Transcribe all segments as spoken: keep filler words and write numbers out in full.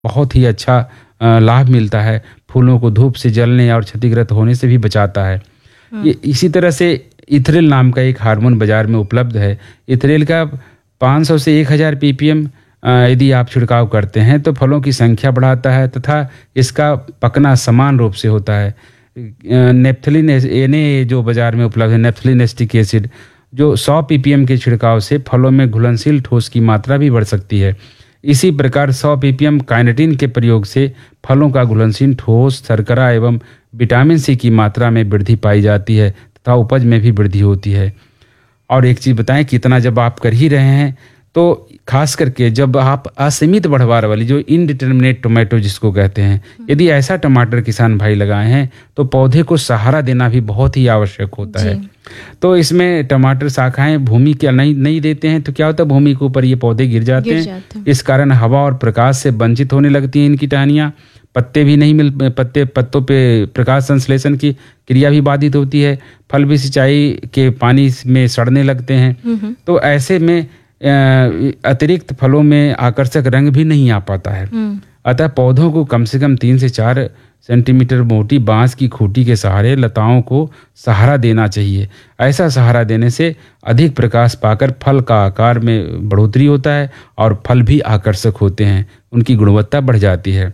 बहुत ही अच्छा अ, लाभ मिलता है। फूलों को धूप से जलने और क्षतिग्रस्त होने से भी बचाता है। ये इसी तरह से इथ्रेल नाम का एक हार्मोन बाजार में उपलब्ध है। इथ्रेल का पाँच सौ से एक हज़ार पीपीएम यदि आप छिड़काव करते हैं तो फलों की संख्या बढ़ाता है तथा इसका पकना समान रूप से होता है। नेप्थलीन एन ए जो बाजार में उपलब्ध है, नेप्थलीन एसिटिक एसिड, जो सौ पीपीएम के छिड़काव से फलों में घुलनशील ठोस की मात्रा भी बढ़ सकती है। इसी प्रकार सौ पीपीएम काइनेटिन के प्रयोग से फलों का घुलनशील ठोस, शर्करा एवं विटामिन सी की मात्रा में वृद्धि पाई जाती है तथा उपज में भी वृद्धि होती है। और एक चीज़ बताएं, कितना जब आप कर ही रहे हैं तो खास करके जब आप असीमित बढ़वार वाली जो इनडिटर्मिनेट टोमेटो जिसको कहते हैं, यदि ऐसा टमाटर किसान भाई लगाए हैं तो पौधे को सहारा देना भी बहुत ही आवश्यक होता है। तो इसमें टमाटर शाखाएं भूमि के नहीं नहीं देते हैं तो क्या होता है, भूमि के ऊपर ये पौधे गिर जाते गिर हैं, जाते हैं। इस कारण हवा और प्रकाश से वंचित होने लगती हैं इनकी टहनियाँ। पत्ते भी नहीं मिल पत्ते पत्तों पे प्रकाश संश्लेषण की क्रिया भी बाधित होती है। फल भी सिंचाई के पानी में सड़ने लगते हैं। तो ऐसे में अतिरिक्त फलों में आकर्षक रंग भी नहीं आ पाता है। अतः पौधों को कम से कम तीन से चार सेंटीमीटर मोटी बांस की खूंटी के सहारे लताओं को सहारा देना चाहिए। ऐसा सहारा देने से अधिक प्रकाश पाकर फल का आकार में बढ़ोतरी होता है और फल भी आकर्षक होते हैं, उनकी गुणवत्ता बढ़ जाती है।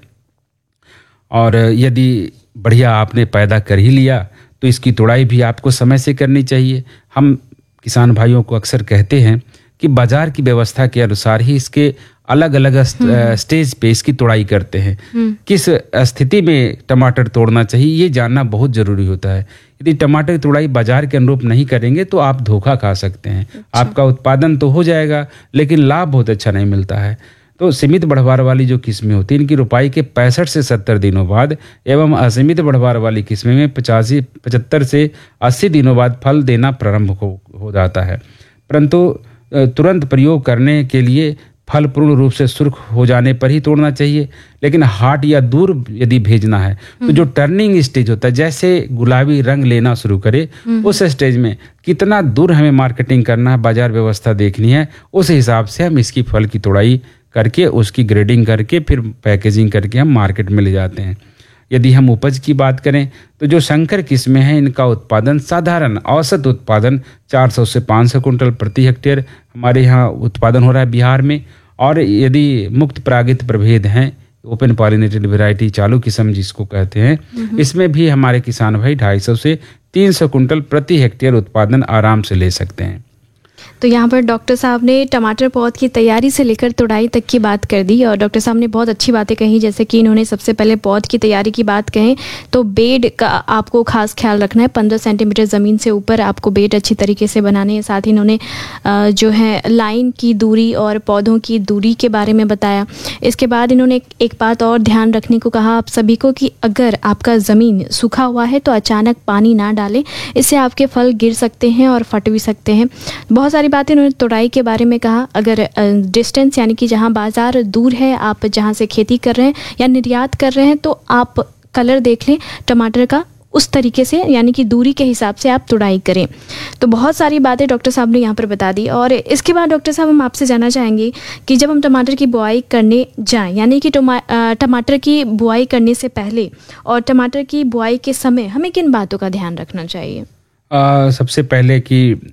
और यदि बढ़िया आपने पैदा कर ही लिया तो इसकी तुड़ाई भी आपको समय से करनी चाहिए। हम किसान भाइयों को अक्सर कहते हैं कि बाजार की व्यवस्था के अनुसार ही इसके अलग अलग स्टेज पे इसकी तुड़ाई करते हैं। किस स्थिति में टमाटर तोड़ना चाहिए ये जानना बहुत जरूरी होता है। यदि टमाटर की तुड़ाई बाजार के अनुरूप नहीं करेंगे तो आप धोखा खा सकते हैं। अच्छा। आपका उत्पादन तो हो जाएगा लेकिन लाभ बहुत अच्छा नहीं मिलता है। तो सीमित बढ़वार वाली जो किस्में होती हैं इनकी रुपाई के पैंसठ से सत्तर दिनों बाद एवं असीमित बढ़वार वाली किस्में में पचासी पचहत्तर से अस्सी दिनों बाद फल देना प्रारंभ हो, हो जाता है। परंतु तुरंत प्रयोग करने के लिए फल पूर्ण रूप से सुर्ख हो जाने पर ही तोड़ना चाहिए। लेकिन हाट या दूर यदि भेजना है तो जो टर्निंग स्टेज होता है, जैसे गुलाबी रंग लेना शुरू करे उस स्टेज में कितना दूर हमें मार्केटिंग करना है, बाजार व्यवस्था देखनी है, उस हिसाब से हम इसकी फल की तोड़ाई करके उसकी ग्रेडिंग करके फिर पैकेजिंग करके हम मार्केट में ले जाते हैं। यदि हम उपज की बात करें तो जो संकर किस्में हैं इनका उत्पादन साधारण औसत उत्पादन चार सौ से पाँच सौ कुंटल प्रति हेक्टेयर हमारे यहाँ उत्पादन हो रहा है बिहार में। और यदि मुक्त परागित प्रभेद हैं, ओपन पॉलिनेटेड वैरायटी चालू किस्म जिसको कहते हैं, इसमें भी हमारे किसान भाई ढाई सौ से तीन सौ कुंटल प्रति हेक्टेयर उत्पादन आराम से ले सकते हैं। तो यहाँ पर डॉक्टर साहब ने टमाटर पौध की तैयारी से लेकर तुड़ाई तक की बात कर दी और डॉक्टर साहब ने बहुत अच्छी बातें कही। जैसे कि इन्होंने सबसे पहले पौध की तैयारी की बात कहें तो बेड का आपको खास ख्याल रखना है। पंद्रह सेंटीमीटर ज़मीन से ऊपर आपको बेड अच्छी तरीके से बनाने हैं। साथ ही इन्होंने जो है लाइन की दूरी और पौधों की दूरी के बारे में बताया। इसके बाद इन्होंने एक बात और ध्यान रखने को कहा आप सभी को कि अगर आपका ज़मीन सूखा हुआ है तो अचानक पानी ना डालें, इससे आपके फल गिर सकते हैं और फट भी सकते हैं। बहुत सारी बातें उन्होंने तुड़ाई के बारे में कहा। अगर डिस्टेंस यानी कि जहां बाजार दूर है, आप जहां से खेती कर रहे हैं या निर्यात कर रहे हैं, तो आप कलर देख लें टमाटर का, उस तरीके से यानी कि दूरी के हिसाब से आप तुड़ाई करें। तो बहुत सारी बातें डॉक्टर साहब ने यहाँ पर बता दी। और इसके बाद डॉक्टर साहब हम आपसे जानना चाहेंगे कि जब हम टमाटर की बुआई करने जाएं, यानी कि टमाटर की बुआई करने से पहले और टमाटर की बुआई के समय हमें किन बातों का ध्यान रखना चाहिए? आ, सबसे पहले कि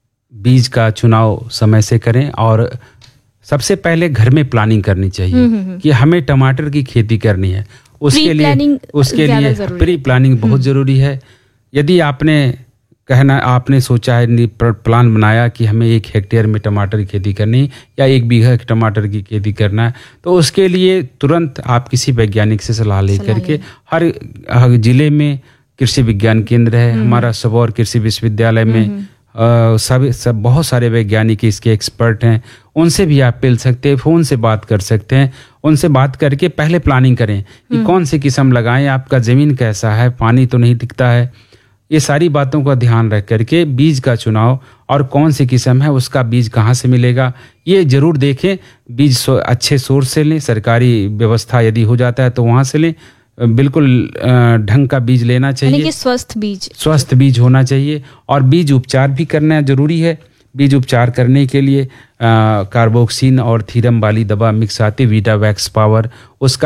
बीज का चुनाव समय से करें और सबसे पहले घर में प्लानिंग करनी चाहिए कि हमें टमाटर की खेती करनी है। उसके लिए उसके लिए प्री प्लानिंग बहुत ज़रूरी है। यदि आपने कहना आपने सोचा है, प्लान बनाया कि हमें एक हेक्टेयर में टमाटर की खेती करनी या एक बीघा टमाटर की खेती करना है, तो उसके लिए तुरंत आप किसी वैज्ञानिक से सलाह लेकर के हर, हर जिले में कृषि विज्ञान केंद्र है, हमारा सबौर कृषि विश्वविद्यालय में Uh, सब सब बहुत सारे वैज्ञानिक इसके एक्सपर्ट हैं, उनसे भी आप मिल सकते हैं, फ़ोन से बात कर सकते हैं। उनसे बात करके पहले प्लानिंग करें कि कौन सी किस्म लगाएं, आपका ज़मीन कैसा है, पानी तो नहीं दिखता है। ये सारी बातों का ध्यान रख करके बीज का चुनाव और कौन सी किस्म है उसका बीज कहाँ से मिलेगा ये ज़रूर देखें। बीज अच्छे सोर्स से लें, सरकारी व्यवस्था यदि हो जाता है तो वहाँ से लें। बिल्कुल ढंग का बीज लेना चाहिए, यानी कि स्वस्थ बीज स्वस्थ बीज होना चाहिए। और बीज उपचार भी करना जरूरी है। बीज उपचार करने के लिए कार्बोक्सिन और थीरम वाली दवा मिक्स आती है, वीटावैक्स पावर, उसका